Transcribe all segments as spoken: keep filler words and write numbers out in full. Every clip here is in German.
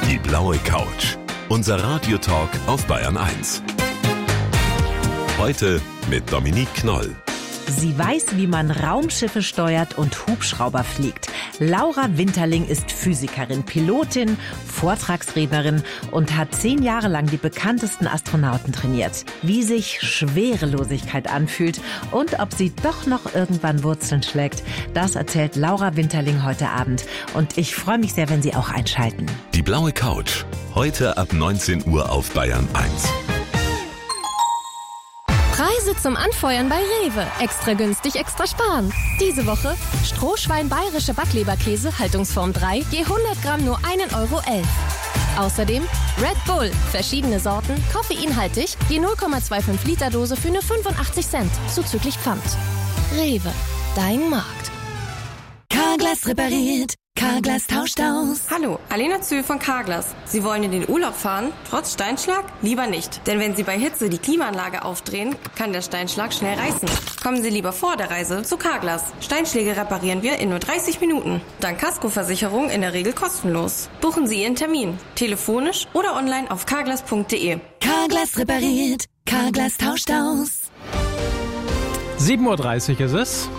Die blaue Couch. Unser Radiotalk auf Bayern eins. Heute mit Dominique Knoll. Sie weiß, wie man Raumschiffe steuert und Hubschrauber fliegt. Laura Winterling ist Physikerin, Pilotin, Vortragsrednerin und hat zehn Jahre lang die bekanntesten Astronauten trainiert. Wie sich Schwerelosigkeit anfühlt und ob sie doch noch irgendwann Wurzeln schlägt, das erzählt Laura Winterling heute Abend. Und ich freue mich sehr, wenn Sie auch einschalten. Die blaue Couch. Heute ab neunzehn Uhr auf Bayern eins. Preise zum Anfeuern bei Rewe. Extra günstig, extra sparen. Diese Woche Strohschwein bayerische Backleberkäse, Haltungsform drei, je hundert Gramm nur ein Euro elf. Außerdem Red Bull, verschiedene Sorten, koffeinhaltig, je null Komma fünfundzwanzig Liter Dose für nur fünfundachtzig Cent, zuzüglich Pfand. Rewe, dein Markt. Carglass repariert. Carglass tauscht aus. Hallo, Alena Zühl von Carglass. Sie wollen in den Urlaub fahren? Trotz Steinschlag? Lieber nicht. Denn wenn Sie bei Hitze die Klimaanlage aufdrehen, kann der Steinschlag schnell reißen. Kommen Sie lieber vor der Reise zu Carglass. Steinschläge reparieren wir in nur dreißig Minuten. Dank Kaskoversicherung in der Regel kostenlos. Buchen Sie Ihren Termin. Telefonisch oder online auf carglass punkt de. Carglass repariert. Carglass tauscht aus. sieben Uhr dreißig ist es.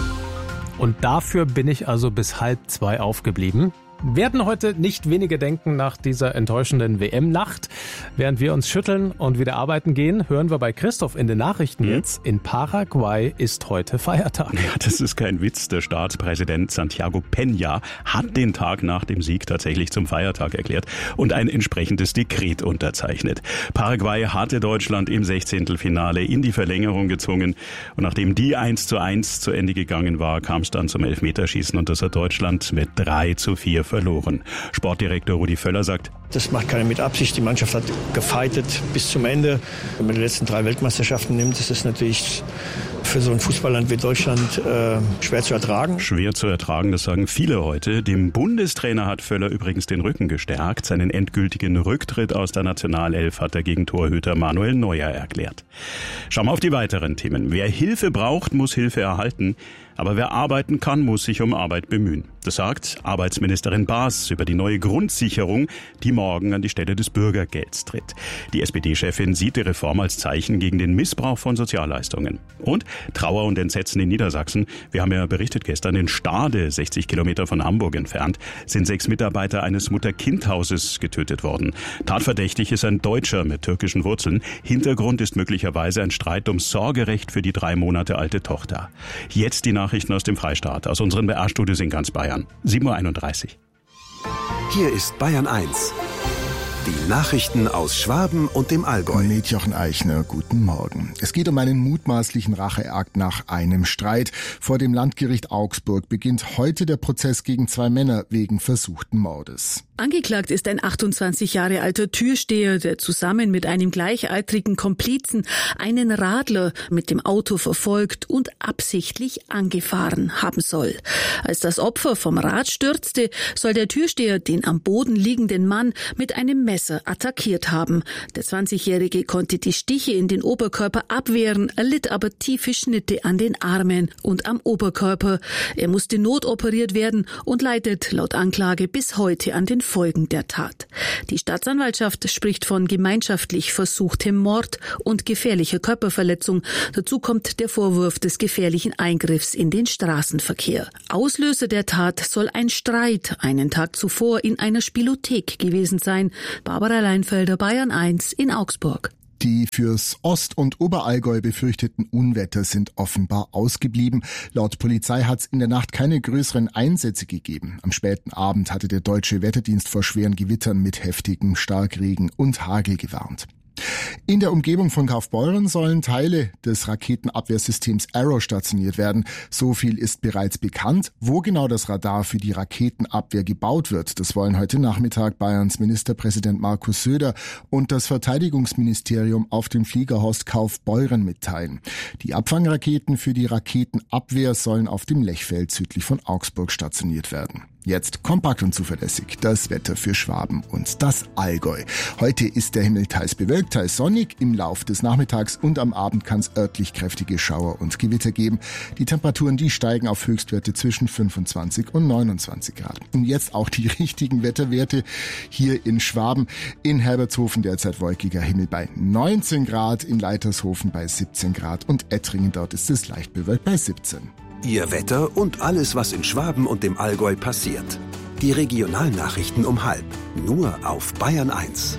Und dafür bin ich also bis halb zwei aufgeblieben. Werden heute nicht wenige denken nach dieser enttäuschenden W M-Nacht. Während wir uns schütteln und wieder arbeiten gehen, hören wir bei Christoph in den Nachrichten jetzt, in Paraguay ist heute Feiertag. Ja, das ist kein Witz. Der Staatspräsident Santiago Peña hat den Tag nach dem Sieg tatsächlich zum Feiertag erklärt und ein entsprechendes Dekret unterzeichnet. Paraguay hatte Deutschland im Sechzehntelfinale in die Verlängerung gezwungen. Und nachdem die eins zu eins zu Ende gegangen war, kam es dann zum Elfmeterschießen und das hat Deutschland mit drei zu vier verloren. Sportdirektor Rudi Völler sagt: Das macht keiner mit Absicht. Die Mannschaft hat gefeitet bis zum Ende. Wenn man die letzten drei Weltmeisterschaften nimmt, ist das natürlich für so ein Fußballland wie Deutschland äh, schwer zu ertragen. Schwer zu ertragen, das sagen viele heute. Dem Bundestrainer hat Völler übrigens den Rücken gestärkt. Seinen endgültigen Rücktritt aus der Nationalelf hat er gegen Torhüter Manuel Neuer erklärt. Schauen wir auf die weiteren Themen. Wer Hilfe braucht, muss Hilfe erhalten. Aber wer arbeiten kann, muss sich um Arbeit bemühen. Das sagt Arbeitsministerin Baas über die neue Grundsicherung, die morgen an die Stelle des Bürgergelds tritt. Die S P D-Chefin sieht die Reform als Zeichen gegen den Missbrauch von Sozialleistungen. Und Trauer und Entsetzen in Niedersachsen. Wir haben ja berichtet gestern, in Stade, sechzig Kilometer von Hamburg entfernt, sind sechs Mitarbeiter eines Mutter-Kind-Hauses getötet worden. Tatverdächtig ist ein Deutscher mit türkischen Wurzeln. Hintergrund ist möglicherweise ein Streit ums Sorgerecht für die drei Monate alte Tochter. Jetzt die Nachrichten aus dem Freistaat, aus unseren B R-Studios in ganz Bayern. sieben Uhr einunddreißig. Hier ist Bayern eins. Die Nachrichten aus Schwaben und dem Allgäu. Mit Jochen Eichner, guten Morgen. Es geht um einen mutmaßlichen Racheakt nach einem Streit. Vor dem Landgericht Augsburg beginnt heute der Prozess gegen zwei Männer wegen versuchten Mordes. Angeklagt ist ein achtundzwanzig Jahre alter Türsteher, der zusammen mit einem gleichaltrigen Komplizen einen Radler mit dem Auto verfolgt und absichtlich angefahren haben soll. Als das Opfer vom Rad stürzte, soll der Türsteher den am Boden liegenden Mann mit einem Messer attackiert haben. Der zwanzigjährige konnte die Stiche in den Oberkörper abwehren, erlitt aber tiefe Schnitte an den Armen und am Oberkörper. Er musste notoperiert werden und leidet laut Anklage bis heute an den Folgen der Tat. Die Staatsanwaltschaft spricht von gemeinschaftlich versuchtem Mord und gefährlicher Körperverletzung. Dazu kommt der Vorwurf des gefährlichen Eingriffs in den Straßenverkehr. Auslöser der Tat soll ein Streit einen Tag zuvor in einer Spielothek gewesen sein. Barbara Leinfelder, Bayern eins in Augsburg. Die fürs Ost- und Oberallgäu befürchteten Unwetter sind offenbar ausgeblieben. Laut Polizei hat es in der Nacht keine größeren Einsätze gegeben. Am späten Abend hatte der Deutsche Wetterdienst vor schweren Gewittern mit heftigem Starkregen und Hagel gewarnt. In der Umgebung von Kaufbeuren sollen Teile des Raketenabwehrsystems Arrow stationiert werden. So viel ist bereits bekannt. Wo genau das Radar für die Raketenabwehr gebaut wird, das wollen heute Nachmittag Bayerns Ministerpräsident Markus Söder und das Verteidigungsministerium auf dem Fliegerhorst Kaufbeuren mitteilen. Die Abfangraketen für die Raketenabwehr sollen auf dem Lechfeld südlich von Augsburg stationiert werden. Jetzt kompakt und zuverlässig das Wetter für Schwaben und das Allgäu. Heute ist der Himmel teils bewölkt, teils sonnig. Im Lauf des Nachmittags und am Abend kann es örtlich kräftige Schauer und Gewitter geben. Die Temperaturen, die steigen auf Höchstwerte zwischen fünfundzwanzig und neunundzwanzig Grad. Und jetzt auch die richtigen Wetterwerte hier in Schwaben. In Herbertshofen derzeit wolkiger Himmel bei neunzehn Grad, in Leitershofen bei siebzehn Grad und Ettringen, dort ist es leicht bewölkt bei siebzehn. Ihr Wetter und alles, was in Schwaben und dem Allgäu passiert. Die Regionalnachrichten um halb. Nur auf Bayern eins.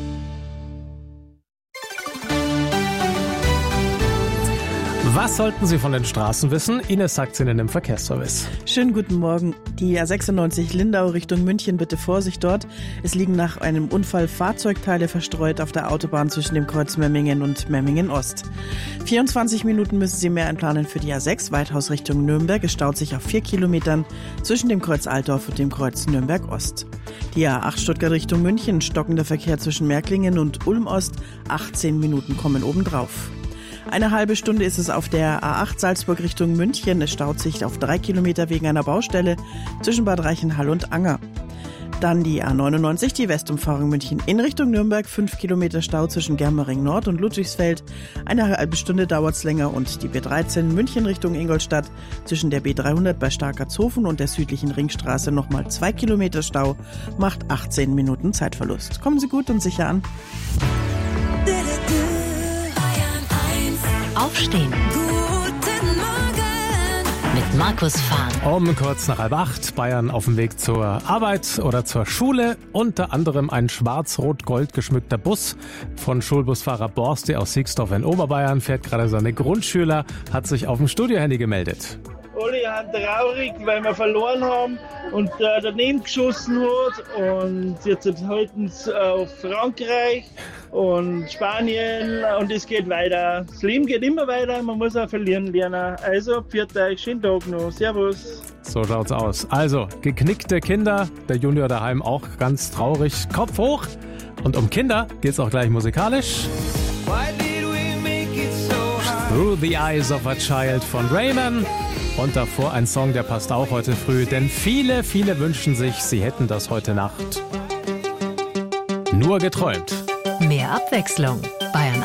Was sollten Sie von den Straßen wissen? Ines sagt es Ihnen im Verkehrsservice. Schönen guten Morgen. Die A sechsundneunzig Lindau Richtung München, bitte Vorsicht dort. Es liegen nach einem Unfall Fahrzeugteile verstreut auf der Autobahn zwischen dem Kreuz Memmingen und Memmingen Ost. vierundzwanzig Minuten müssen Sie mehr einplanen für die A sechs, Weithaus Richtung Nürnberg. Es staut sich auf vier Kilometern zwischen dem Kreuz Altdorf und dem Kreuz Nürnberg Ost. Die A acht Stuttgart Richtung München, stockender Verkehr zwischen Märklingen und Ulm Ost. achtzehn Minuten kommen obendrauf. Eine halbe Stunde ist es auf der A acht Salzburg Richtung München. Es staut sich auf drei Kilometer wegen einer Baustelle zwischen Bad Reichenhall und Anger. Dann die A neunundneunzig, die Westumfahrung München in Richtung Nürnberg. Fünf Kilometer Stau zwischen Germering Nord und Ludwigsfeld. Eine halbe Stunde dauert's länger. Und die B dreizehn München Richtung Ingolstadt zwischen der B dreihundert bei Starkertshofen und der südlichen Ringstraße nochmal zwei Kilometer Stau. Macht achtzehn Minuten Zeitverlust. Kommen Sie gut und sicher an. Aufstehen. Guten Morgen. Mit Markus Fahn. Um kurz nach halb acht, Bayern auf dem Weg zur Arbeit oder zur Schule. Unter anderem ein schwarz-rot-gold geschmückter Bus von Schulbusfahrer Borsti aus Siegsdorf in Oberbayern. Fährt gerade seine Grundschüler, hat sich auf dem Studiohandy gemeldet. Alle sind traurig, weil wir verloren haben und äh, daneben geschossen hat. Und jetzt halten sie auf Frankreich und Spanien und es geht weiter. Das Leben geht immer weiter, man muss auch verlieren lernen. Also, pfiat euch, schönen Tag noch. Servus. So schaut's aus. Also, geknickte Kinder, der Junior daheim auch ganz traurig. Kopf hoch. Und um Kinder geht's auch gleich musikalisch. Through the Eyes of a Child von Rayman. Und davor ein Song, der passt auch heute früh, denn viele, viele wünschen sich, sie hätten das heute Nacht nur geträumt. Mehr Abwechslung